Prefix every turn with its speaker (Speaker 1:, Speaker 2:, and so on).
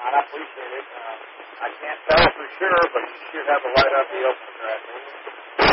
Speaker 1: I appreciate it. I can't tell for sure, but you should have a light on the opener, I think.